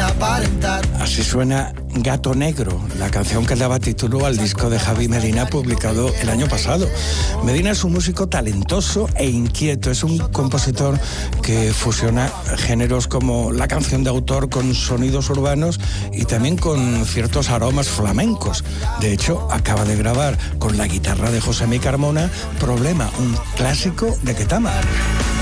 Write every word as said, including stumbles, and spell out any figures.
aparentar. Así suena Gato Negro, la canción que daba título al disco de Javi Medina publicado el año pasado. Medina es un músico talentoso e inquieto, es un compositor que fusiona géneros como la canción de autor con sonidos urbanos y también con ciertos aromas flamencos. De hecho, acaba de grabar con la guitarra de José Mi Carmona Problema, un clásico de Ketama.